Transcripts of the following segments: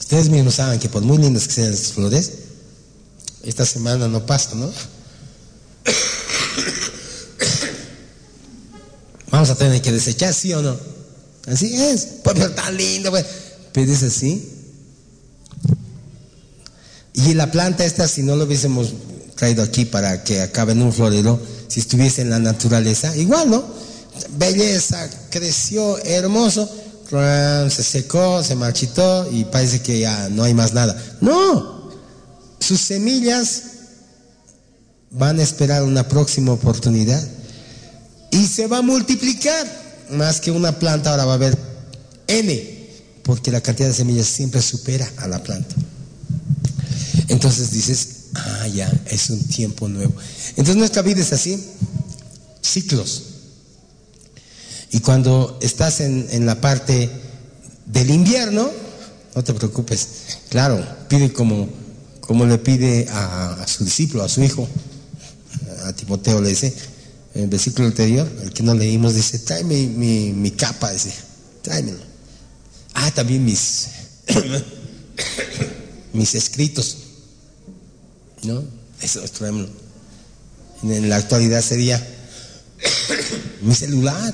Ustedes mismos saben que por muy lindas que sean estas flores, esta semana no pasa, ¿no? Vamos a tener que desechar, ¿sí o no? Así es, pues, pero tan lindo, pues. Pero es así. Y la planta esta, si no lo hubiésemos traído aquí para que acabe en un florero, si estuviese en la naturaleza, igual, ¿no? Belleza, creció hermoso, se secó, se marchitó y parece que ya no hay más nada. No, sus semillas van a esperar una próxima oportunidad y se va a multiplicar. Más que una planta, ahora va a haber N, porque la cantidad de semillas siempre supera a la planta. Entonces dices, ya, es un tiempo nuevo. Entonces nuestra vida es así, ciclos. Y cuando estás en la parte del invierno, no te preocupes. Claro, pide como le pide a su discípulo, a su hijo, a Timoteo le dice, en el versículo anterior, el que no leímos, dice, tráeme mi capa, dice, tráemelo. También mis escritos, ¿no? Eso, tráemelo. En la actualidad sería mi celular,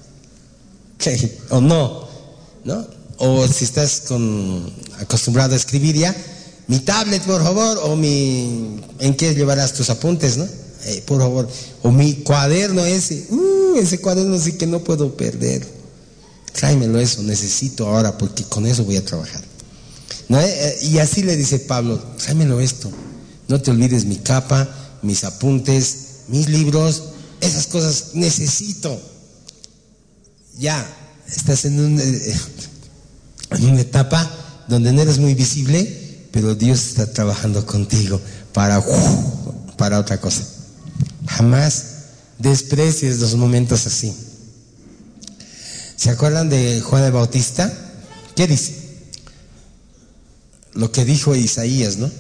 o no, o si estás acostumbrado a escribir ya, mi tablet, por favor, o ¿en qué llevarás tus apuntes, no? Por favor, o mi cuaderno ese cuaderno sí que no puedo perder, tráemelo, eso necesito ahora, porque con eso voy a trabajar, ¿no? Y así le dice Pablo, tráemelo esto, no te olvides mi capa, mis apuntes, mis libros, esas cosas necesito. Ya, estás en una etapa donde no eres muy visible, pero Dios está trabajando contigo para otra cosa. Jamás desprecies los momentos así. ¿Se acuerdan de Juan el Bautista? ¿Qué dice? Lo que dijo Isaías, ¿no?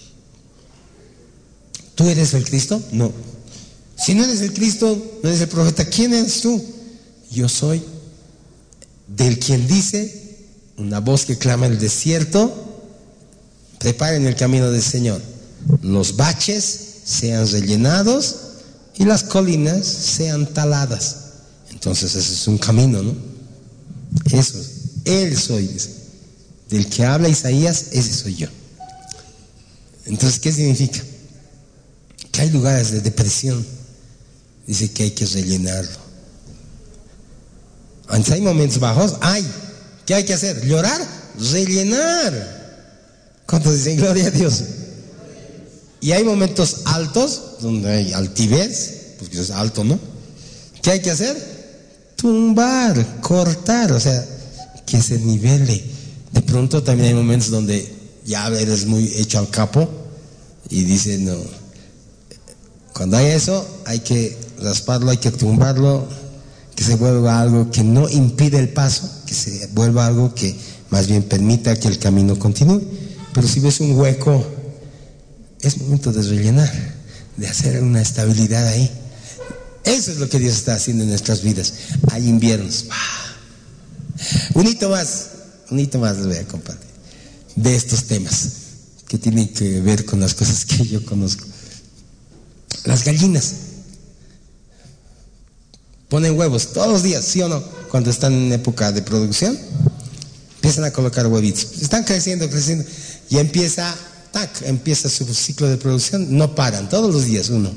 ¿Tú eres el Cristo? No. Si no eres el Cristo, no eres el profeta, ¿quién eres tú? Yo soy del quien dice, una voz que clama en el desierto, preparen el camino del Señor, los baches sean rellenados y las colinas sean taladas. Entonces ese es un camino, ¿no? Eso, Él soy, dice. Del que habla Isaías, ese soy yo. Entonces, ¿qué significa? Que hay lugares de depresión, dice que hay que rellenarlo. Antes hay momentos bajos, ¿qué hay que hacer? ¿Llorar? Rellenar. ¿Cuántos dicen gloria a Dios? Y hay momentos altos, donde hay altivez, porque es alto, ¿no? ¿Qué hay que hacer? Tumbar, cortar, o sea, que se nivele. De pronto también hay momentos donde ya eres muy hecho al capo y dice, no, cuando hay eso, hay que rasparlo, hay que tumbarlo, que se vuelva algo que no impide el paso, que se vuelva algo que más bien permita que el camino continúe. Pero si ves un hueco, es momento de rellenar, de hacer una estabilidad ahí. Eso es lo que Dios está haciendo en nuestras vidas. Hay inviernos. Un hito más les voy a compartir de estos temas que tienen que ver con las cosas que yo conozco. Las gallinas ponen huevos todos los días, ¿sí o no? Cuando están en época de producción, empiezan a colocar huevitos. Están creciendo y empieza su ciclo de producción. No paran, todos los días uno.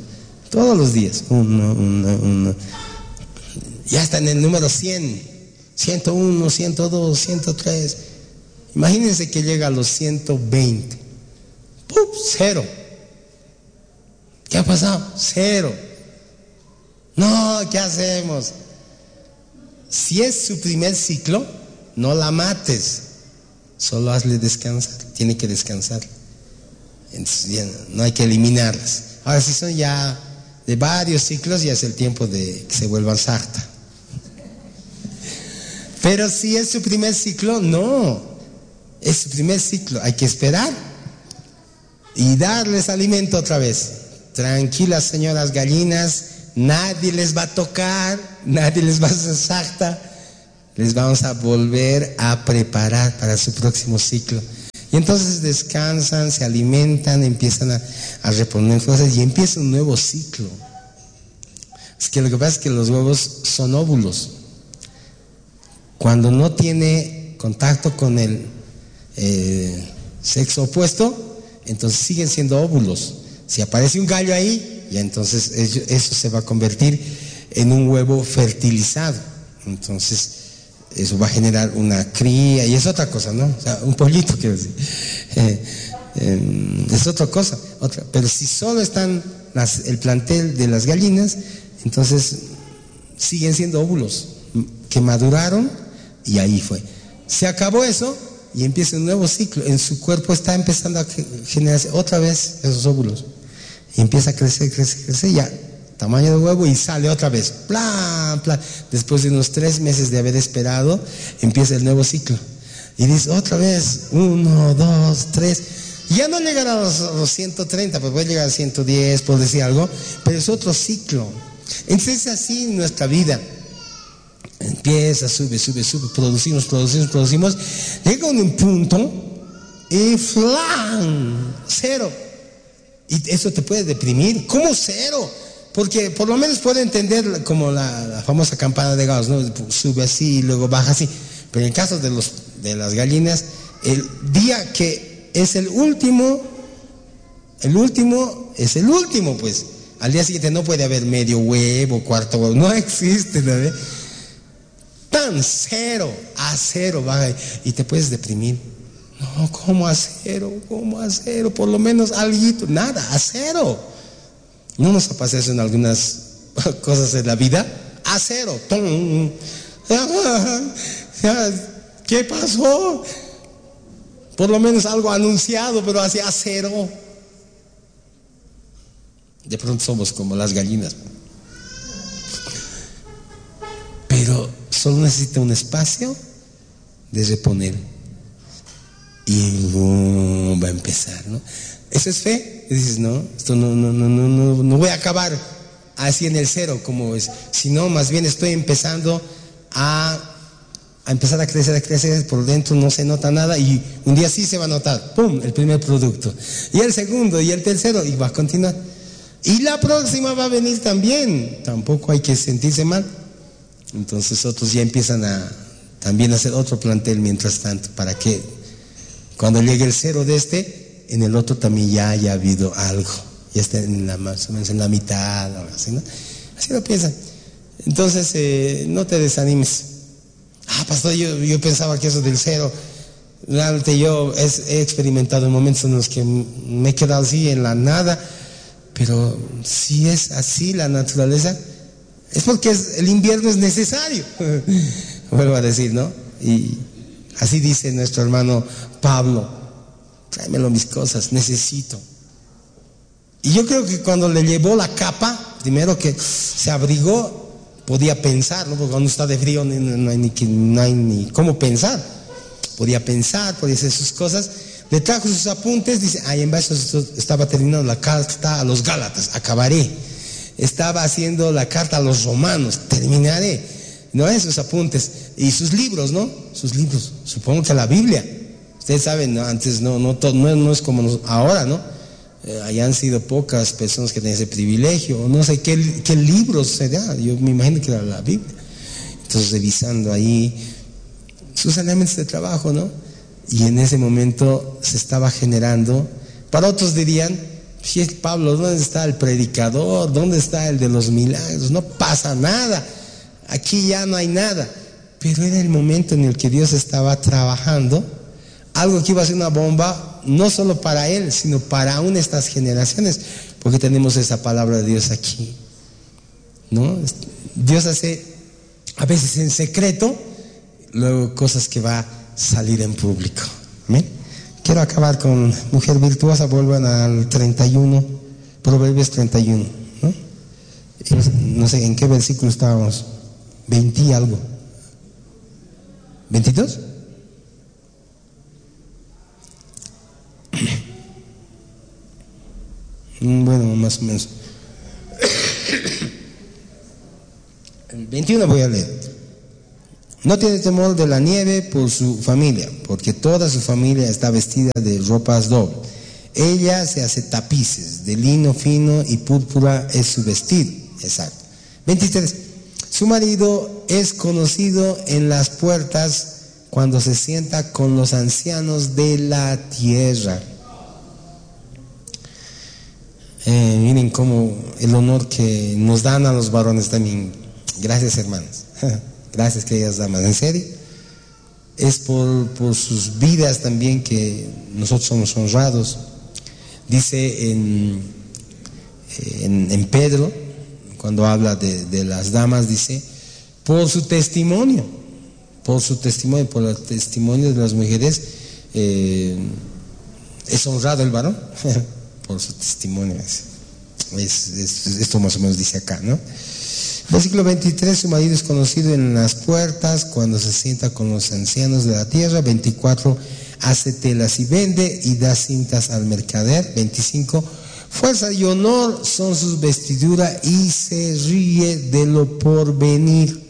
Ya está en el número 100, 101, 102, 103. Imagínense que llega a los 120. ¡Pum! Cero. ¿Qué ha pasado? Cero. No, ¿qué hacemos? Si es su primer ciclo, no la mates, solo hazle descansar. Tiene que descansar. Entonces ya no hay que eliminarlas. Ahora, si son ya de varios ciclos, ya es el tiempo de que se vuelvan sarta. Pero si es su primer ciclo, no. Es su primer ciclo, hay que esperar y darles alimento otra vez. Tranquilas, señoras gallinas, nadie les va a tocar, nadie les va a hacer sarta. Les vamos a volver a preparar para su próximo ciclo. Y entonces descansan, se alimentan, empiezan a reponer fuerzas y empieza un nuevo ciclo. Es que lo que pasa es que los huevos son óvulos. Cuando no tiene contacto con el sexo opuesto, entonces siguen siendo óvulos. Si aparece un gallo ahí, ya entonces eso se va a convertir en un huevo fertilizado. Entonces eso va a generar una cría y es otra cosa, ¿no? O sea, un pollito, quiero decir. Es otra cosa, otra. Pero si solo están el plantel de las gallinas, entonces siguen siendo óvulos que maduraron y ahí fue. Se acabó eso y empieza un nuevo ciclo. En su cuerpo está empezando a generarse otra vez esos óvulos. Y empieza a crecer, ya, tamaño de huevo y sale otra vez. Plan. Después de unos 3 meses de haber esperado, empieza el nuevo ciclo. Y dice otra vez, 1, 2, 3. Ya no llegará a los 130, pues puede llegar a 110, por decir algo, pero es otro ciclo. Entonces es así nuestra vida. Empieza, sube, producimos. Llega un punto y ¡flan! 0. Y eso te puede deprimir. ¿Cómo 0? Porque por lo menos puedo entender como la famosa campana de Gauss, ¿no? Sube así y luego baja así. Pero en el caso de las gallinas, el día que es el último es el último, pues. Al día siguiente no puede haber medio huevo, cuarto huevo, no existe, ¿no? Tan 0 a 0 baja y te puedes deprimir. No, ¿cómo a 0? Por lo menos alguito, nada, a 0. ¿No nos ha pasado eso en algunas cosas de la vida? A 0. ¿Qué pasó? Por lo menos algo anunciado, pero así a 0. De pronto somos como las gallinas. Pero solo necesita un espacio de reponer. Y va a empezar, ¿no? Eso es fe. Y dices, no, esto no voy a acabar así en el 0 como es, sino más bien estoy empezando a empezar a crecer por dentro, no se nota nada y un día sí se va a notar, ¡pum!, el primer producto, y el segundo, y el tercero, y va a continuar. Y la próxima va a venir también, tampoco hay que sentirse mal. Entonces otros ya empiezan también a hacer otro plantel mientras tanto, para que cuando llegue el 0 de en el otro también ya haya habido algo, ya esté más o menos en la mitad, o así, ¿no? Así lo piensan. Entonces no te desanimes. Pastor, yo pensaba que eso del 0, realmente yo he experimentado momentos en los que me he quedado así en la nada, pero si es así la naturaleza, es porque el invierno es necesario. Vuelvo a decir, ¿no? Y así dice nuestro hermano Pablo, tráemelo mis cosas, necesito. Y yo creo que cuando le llevó la capa, primero que se abrigó, podía pensar, ¿no? Porque cuando está de frío no hay ni cómo pensar. Podía pensar, podía hacer sus cosas. Le trajo sus apuntes, dice, en base estaba terminando la carta a los Gálatas, acabaré. Estaba haciendo la carta a los romanos, terminaré. No, esos apuntes. Y sus libros, ¿no? Sus libros, supongo que la Biblia. Ustedes saben, ¿no? Antes no es como ahora, ¿no? Hayan sido pocas personas que tenían ese privilegio, o no sé qué libros se da, yo me imagino que era la Biblia. Entonces revisando ahí sus elementos de trabajo, ¿no? Y en ese momento se estaba generando, para otros dirían, Pablo, ¿dónde está el predicador? ¿Dónde está el de los milagros? No pasa nada, aquí ya no hay nada. Pero era el momento en el que Dios estaba trabajando algo que iba a ser una bomba, no solo para él, sino para aún estas generaciones, porque tenemos esa palabra de Dios aquí, ¿no? Dios hace a veces en secreto, luego cosas que va a salir en público. ¿Amén? Quiero acabar con mujer virtuosa. Vuelvan al 31, Proverbios 31, ¿no? No sé en qué versículo estábamos, 20 y algo, 22. Bueno, más o menos. El 21 voy a leer. No tiene temor de la nieve por su familia, porque toda su familia está vestida de ropas dobles. Ella se hace tapices de lino fino y púrpura es su vestido. Exacto. 23. Su marido es conocido en las puertas cuando se sienta con los ancianos de la tierra. Miren cómo el honor que nos dan a los varones también. Gracias, hermanos. Gracias, queridas damas. En serio, es por sus vidas también que nosotros somos honrados. Dice en Pedro, cuando habla de las damas, dice, por su testimonio, por el testimonio de las mujeres, es honrado el varón, por su testimonio. Esto más o menos dice acá, ¿no? Versículo 23, su marido es conocido en las puertas cuando se sienta con los ancianos de la tierra. 24, hace telas y vende y da cintas al mercader. 25, fuerza y honor son sus vestiduras y se ríe de lo porvenir.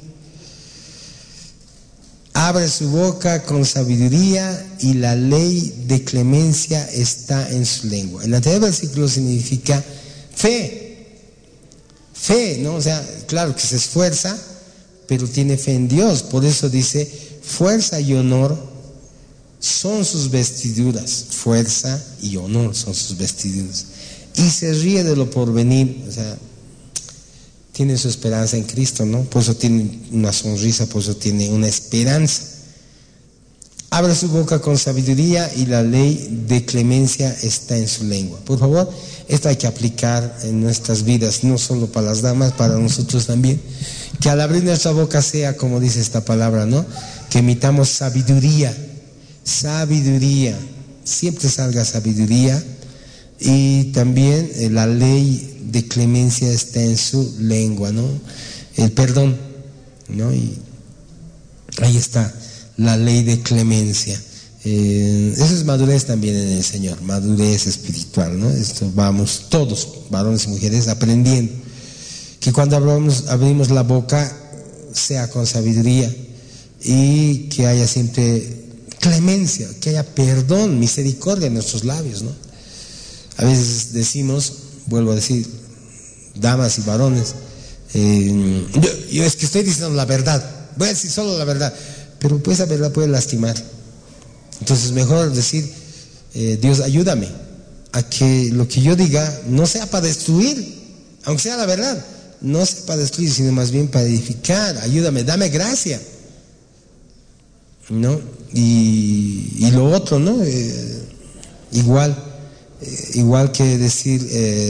Abre su boca con sabiduría y la ley de clemencia está en su lengua. El anterior versículo significa fe, ¿no? O sea, claro que se esfuerza, pero tiene fe en Dios. Por eso dice, fuerza y honor son sus vestiduras. Fuerza y honor son sus vestiduras. Y se ríe de lo porvenir, o sea, tiene su esperanza en Cristo, ¿no? Por eso tiene una sonrisa, por eso tiene una esperanza. Abre su boca con sabiduría y la ley de clemencia está en su lengua. Por favor, esto hay que aplicar en nuestras vidas, no solo para las damas, para nosotros también. Que al abrir nuestra boca sea, como dice esta palabra, ¿no? Que emitamos sabiduría, siempre salga sabiduría. Y también la ley de clemencia está en su lengua, ¿no? El perdón, ¿no? Y ahí está la ley de clemencia. Eso es madurez también en el Señor, madurez espiritual, ¿no? Esto vamos todos, varones y mujeres, aprendiendo que cuando abrimos la boca sea con sabiduría y que haya siempre clemencia, que haya perdón, misericordia en nuestros labios, ¿no? A veces decimos, vuelvo a decir, damas y varones, yo es que estoy diciendo la verdad, voy a decir solo la verdad, pero pues esa verdad puede lastimar. Entonces mejor decir, Dios, ayúdame a que lo que yo diga no sea para destruir, aunque sea la verdad, no sea para destruir, sino más bien para edificar. Ayúdame, dame gracia, ¿no? Y lo otro, ¿no? Igual que decir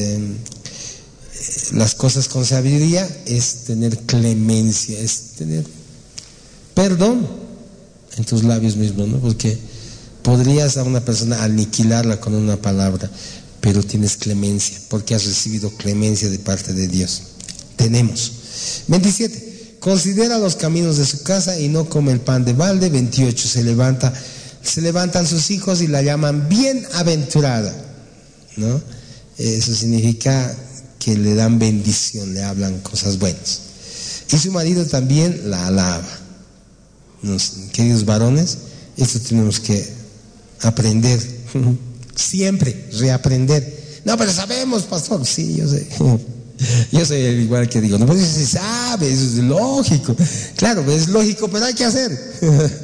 las cosas con sabiduría, es tener clemencia, es tener perdón en tus labios mismos, ¿no? Porque podrías a una persona aniquilarla con una palabra, pero tienes clemencia, porque has recibido clemencia de parte de Dios. Tenemos. 27. Considera los caminos de su casa y no come el pan de balde. 28. Se levantan sus hijos y la llaman bienaventurada, ¿no? Eso significa que le dan bendición, le hablan cosas buenas. Y su marido también la alaba. Queridos varones, esto tenemos que aprender, siempre reaprender. No, pero sabemos, pastor. Sí, yo sé. Yo soy el igual que digo, no, pues se sabe, eso es lógico. Claro, es lógico, pero hay que hacer.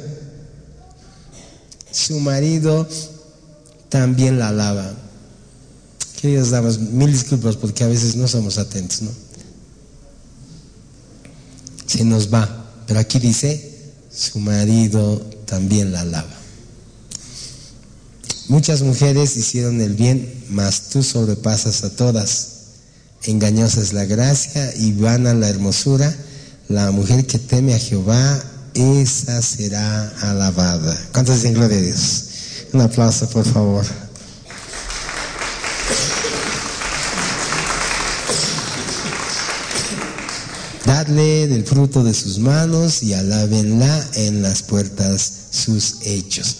Su marido también la alaba. Queridas damas, mil disculpas porque a veces no somos atentos, ¿no? Se nos va, pero aquí dice, su marido también la alaba. Muchas mujeres hicieron el bien, mas tú sobrepasas a todas. Engañosa es la gracia y vana la hermosura. La mujer que teme a Jehová, esa será alabada. ¿Cuántos dicen gloria a Dios? Un aplauso, por favor. Dadle del fruto de sus manos y alábenla en las puertas sus hechos.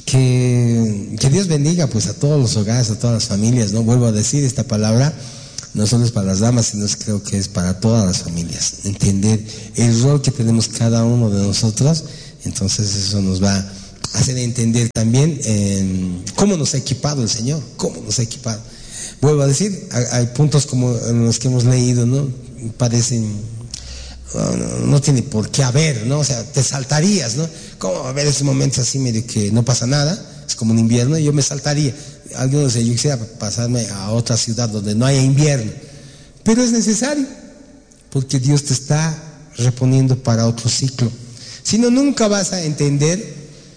Que Dios bendiga pues a todos los hogares, a todas las familias, ¿no? Vuelvo a decir esta palabra, no solo es para las damas, sino creo que es para todas las familias. Entender el rol que tenemos cada uno de nosotros, entonces eso nos va a hacer entender también cómo nos ha equipado el Señor, cómo nos ha equipado. Vuelvo a decir, hay puntos como los que hemos leído, ¿no? Parecen, no tiene por qué haber, ¿no? O sea, te saltarías, ¿no? ¿Cómo va a haber esos momentos así medio que no pasa nada? Es como un invierno y yo me saltaría. Algunos de yo quisiera pasarme a otra ciudad donde no haya invierno, pero es necesario porque Dios te está reponiendo para otro ciclo. Si no, nunca vas a entender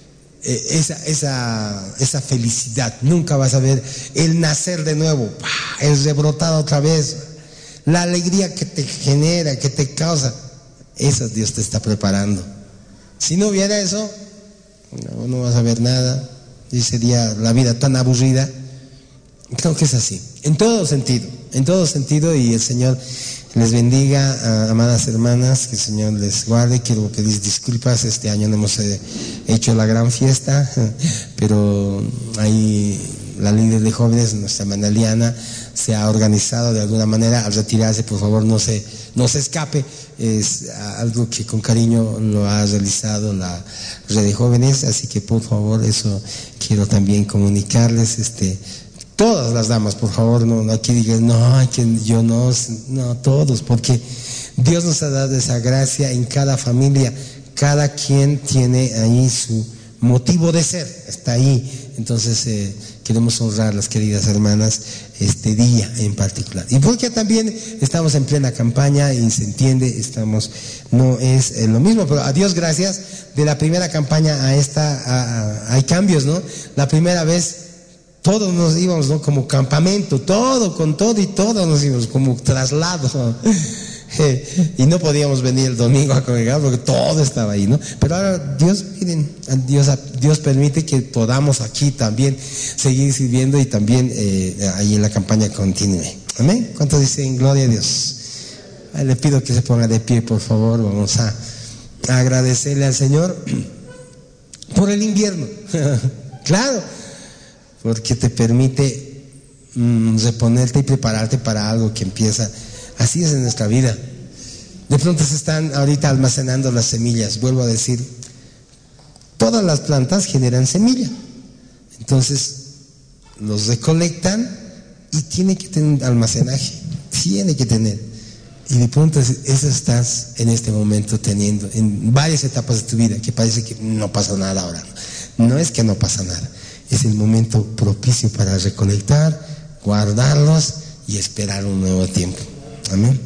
esa felicidad, nunca vas a ver el nacer de nuevo, el rebrotar otra vez, la alegría que te genera, que te causa. Eso Dios te está preparando. Si no hubiera eso, no vas a ver nada. Y sería la vida tan aburrida. Creo que es así, en todo sentido, y el Señor les bendiga, amadas hermanas, que el Señor les guarde. Quiero pedir disculpas, este año no hemos hecho la gran fiesta, pero ahí la líder de jóvenes, nuestra hermana Liana, se ha organizado de alguna manera. Al retirarse, por favor, no se escape. Es algo que con cariño lo ha realizado la red de jóvenes, así que por favor, eso quiero también comunicarles. Todas las damas, por favor, no aquí digan, no, que yo no, todos, porque Dios nos ha dado esa gracia en cada familia. Cada quien tiene ahí su motivo de ser, está ahí. Entonces queremos honrar, las queridas hermanas, este día en particular. Y porque también estamos en plena campaña y se entiende, no es lo mismo, pero a Dios gracias, de la primera campaña a esta hay cambios, ¿no? La primera vez todos nos íbamos, ¿no? Como campamento, con todo y todo nos íbamos, como traslado. Y no podíamos venir el domingo a congregar porque todo estaba ahí, ¿no? Pero ahora Dios permite que podamos aquí también seguir sirviendo y también ahí en la campaña continúe. Amén. ¿Cuántos dicen gloria a Dios? Le pido que se ponga de pie, por favor. Vamos a agradecerle al Señor por el invierno. Claro, porque te permite reponerte y prepararte para algo que empieza. Así es en nuestra vida. De pronto se están ahorita almacenando las semillas. Vuelvo a decir, todas las plantas generan semilla. Entonces los recolectan y tiene que tener un almacenaje. Tiene que tener. Y de pronto eso estás en este momento teniendo en varias etapas de tu vida, que parece que no pasa nada ahora. No es que no pasa nada. Es el momento propicio para recolectar, guardarlos y esperar un nuevo tiempo. Amén.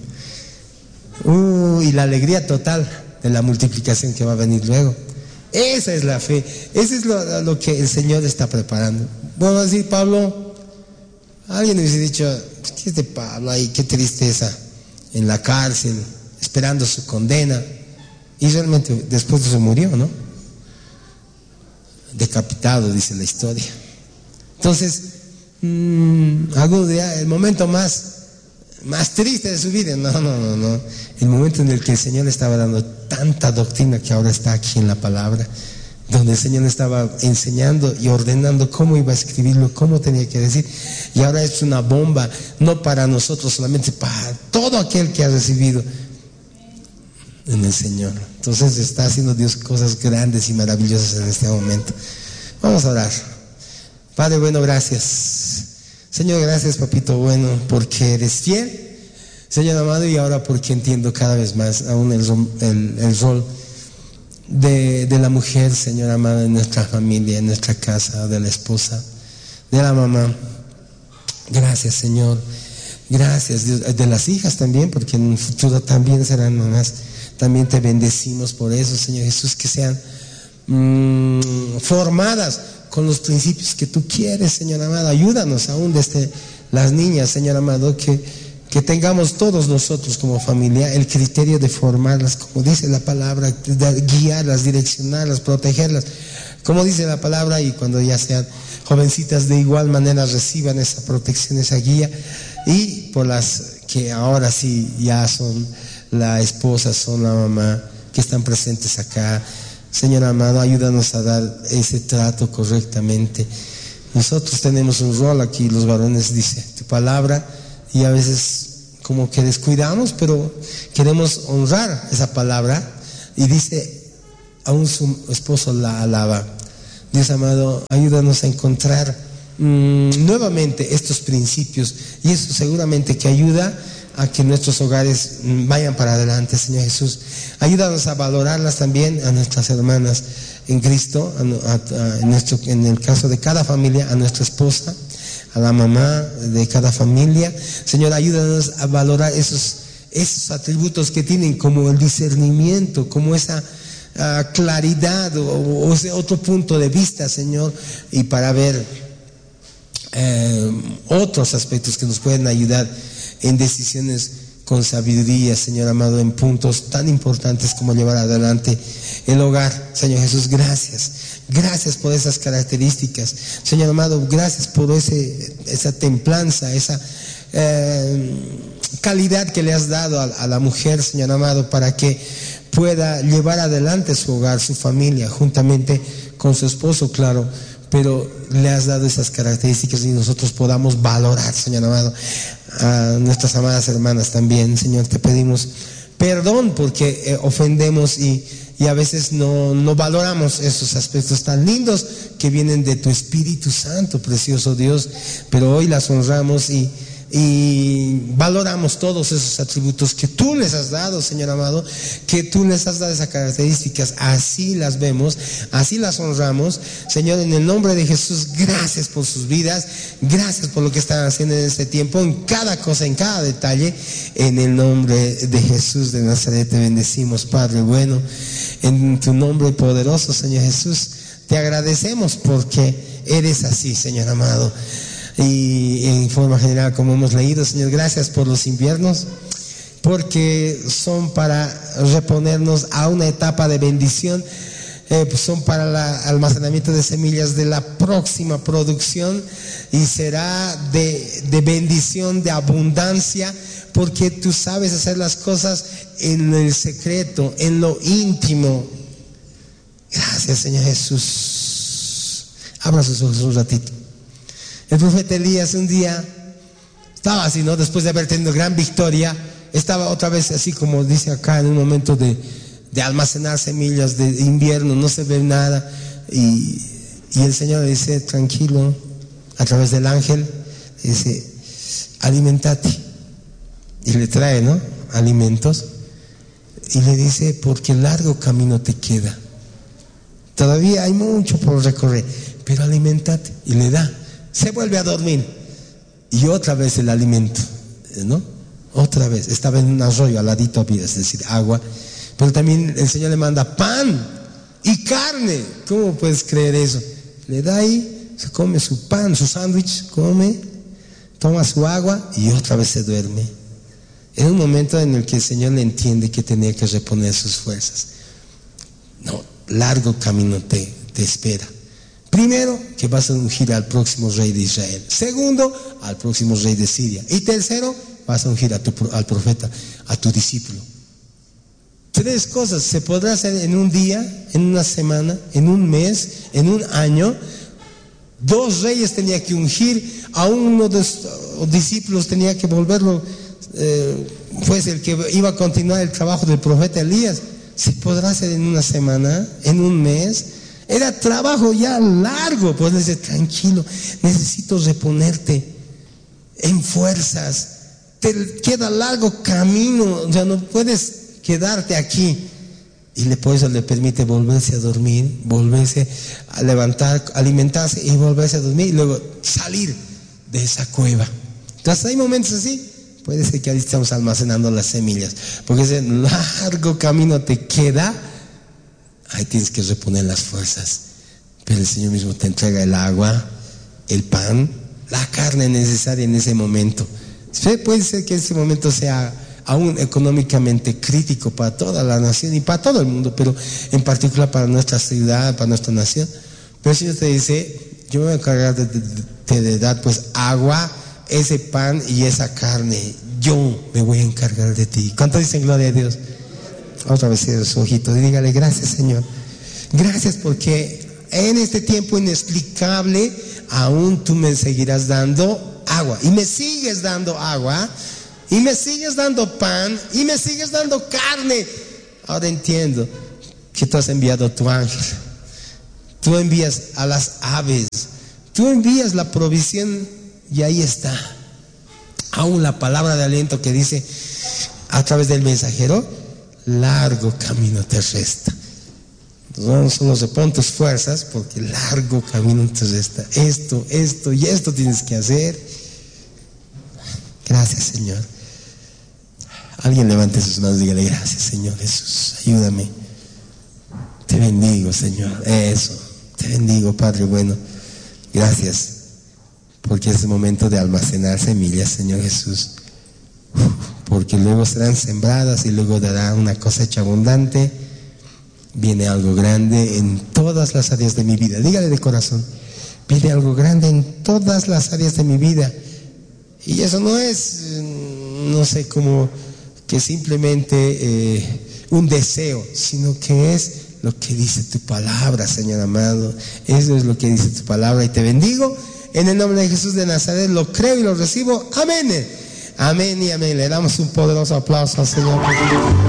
Y la alegría total de la multiplicación que va a venir luego. Esa es la fe. Eso es lo que el Señor está preparando. Vamos a decir, Pablo, alguien me hubiese dicho, ¿qué es de Pablo ahí? Qué tristeza, en la cárcel, esperando su condena. Y realmente después de eso murió, ¿no? Decapitado, dice la historia. Entonces, algún día, el momento más triste de su vida, no, el momento en el que el Señor le estaba dando tanta doctrina que ahora está aquí en la palabra, donde el Señor le estaba enseñando y ordenando cómo iba a escribirlo, cómo tenía que decir, y ahora es una bomba, no para nosotros solamente, para todo aquel que ha recibido en el Señor. Entonces está haciendo Dios cosas grandes y maravillosas en este momento. Vamos a orar. Padre bueno, gracias. Señor, gracias, papito bueno, porque eres fiel, Señor amado, y ahora porque entiendo cada vez más aún el rol de la mujer, Señor amado, en nuestra familia, en nuestra casa, de la esposa, de la mamá. Gracias, Señor. Gracias, Dios, de las hijas también, porque en un futuro también serán mamás. También te bendecimos por eso, Señor Jesús, que sean formadas con los principios que tú quieres, Señor amado. Ayúdanos aún desde las niñas, Señor amado, que tengamos todos nosotros como familia el criterio de formarlas, como dice la palabra, de guiarlas, direccionarlas, protegerlas, como dice la palabra, y cuando ya sean jovencitas de igual manera reciban esa protección, esa guía, y por las que ahora sí ya son la esposa, son la mamá, que están presentes acá. Señor amado, ayúdanos a dar ese trato correctamente. Nosotros tenemos un rol aquí, los varones, dice tu palabra, y a veces como que descuidamos, pero queremos honrar esa palabra. Y dice, aún su esposo la alaba. Dios amado, ayúdanos a encontrar nuevamente estos principios, y eso seguramente que ayuda a que nuestros hogares vayan para adelante, Señor Jesús. Ayúdanos a valorarlas también, a nuestras hermanas en Cristo, en el caso de cada familia, a nuestra esposa, a la mamá de cada familia. Señor, ayúdanos a valorar esos atributos que tienen, como el discernimiento, como esa claridad o ese otro punto de vista, Señor, y para ver otros aspectos que nos pueden ayudar en decisiones con sabiduría, Señor amado, en puntos tan importantes como llevar adelante el hogar. Señor Jesús, gracias por esas características, Señor amado. Gracias por esa templanza, esa calidad que le has dado a la mujer, Señor amado, para que pueda llevar adelante su hogar, su familia, juntamente con su esposo, claro. Pero le has dado esas características y nosotros podamos valorar, Señor amado, a nuestras amadas hermanas también. Señor, te pedimos perdón porque ofendemos y a veces no valoramos esos aspectos tan lindos que vienen de tu Espíritu Santo, precioso Dios. Pero hoy las honramos y valoramos todos esos atributos que tú les has dado, Señor amado, que tú les has dado esas características. Así las vemos, así las honramos, Señor, en el nombre de Jesús. Gracias por sus vidas, gracias por lo que están haciendo en este tiempo, en cada cosa, en cada detalle. En el nombre de Jesús de Nazaret te bendecimos, Padre bueno, en tu nombre poderoso, Señor Jesús. Te agradecemos porque eres así, Señor amado. Y en forma general, como hemos leído, Señor, gracias por los inviernos, porque son para reponernos a una etapa de bendición, son para el almacenamiento de semillas de la próxima producción, y será de bendición, de abundancia, porque tú sabes hacer las cosas en el secreto, en lo íntimo. Gracias, Señor Jesús. Abra sus ojos un ratito. El profeta Elías un día estaba así, ¿no? Después de haber tenido gran victoria, estaba otra vez así, como dice acá, en un momento de almacenar semillas de invierno, no se ve nada, y el Señor le dice, tranquilo, a través del ángel, le dice, alimentate, y le trae, ¿no?, alimentos, y le dice, porque largo camino te queda, todavía hay mucho por recorrer, pero alimentate, y le da. Se vuelve a dormir y otra vez el alimento, ¿no? Otra vez, estaba en un arroyo al ladito había, es decir, agua, pero también el Señor le manda pan y carne. ¿Cómo puedes creer eso? Le da ahí, se come su pan, su sándwich, come, toma su agua y otra vez se duerme. Era un momento en el que el Señor le entiende que tenía que reponer sus fuerzas. No, largo camino te espera. Primero, que vas a ungir al próximo rey de Israel. Segundo, al próximo rey de Siria. Y tercero, vas a ungir al profeta, a tu discípulo. 3 cosas se podrá hacer en un día, en una semana, en un mes, en un año. 2 reyes tenía que ungir, a uno de los discípulos tenía que volverlo, pues el que iba a continuar el trabajo del profeta Elías. Se podrá hacer en una semana, en un mes. Era trabajo ya largo, pues le dice, tranquilo, necesito reponerte en fuerzas, te queda largo camino, ya no puedes quedarte aquí. Y por eso le permite volverse a dormir, volverse a levantar, alimentarse y volverse a dormir y luego salir de esa cueva. Entonces hay momentos así, puede ser que ahí estamos almacenando las semillas, porque ese largo camino te queda. Ahí tienes que reponer las fuerzas, pero el Señor mismo te entrega el agua, el pan, la carne necesaria en ese momento. Puede ser que ese momento sea aún económicamente crítico para toda la nación y para todo el mundo, pero en particular para nuestra ciudad, para nuestra nación. Pero el Señor te dice, yo me voy a encargar de dar pues agua, ese pan y esa carne. Yo me voy a encargar de ti. ¿Cuánto dicen gloria a Dios? Otra vez cierre su ojito y dígale, gracias Señor, gracias porque en este tiempo inexplicable aún tú me seguirás dando agua, y me sigues dando agua, y me sigues dando pan, y me sigues dando carne. Ahora entiendo que tú has enviado a tu ángel. Tú envías a las aves, tú envías la provisión, y ahí está. Aún la palabra de aliento que dice a través del mensajero: largo camino te resta. No solo se pon tus fuerzas, porque largo camino te resta. Esto y esto tienes que hacer. Gracias, Señor. Alguien levante sus manos y dígale: gracias, Señor Jesús, ayúdame. Te bendigo, Señor. Eso, te bendigo, Padre bueno. Gracias, porque es el momento de almacenar semillas, Señor Jesús, porque luego serán sembradas y luego dará una cosecha abundante. Viene algo grande en todas las áreas de mi vida. Dígale de corazón: viene algo grande en todas las áreas de mi vida. Y eso no es, no sé, como que simplemente un deseo, sino que es lo que dice tu palabra, Señor amado. Eso es lo que dice tu palabra, y te bendigo en el nombre de Jesús de Nazaret. Lo creo y lo recibo. Amén. Amén y amén. Le damos un poderoso aplauso al Señor.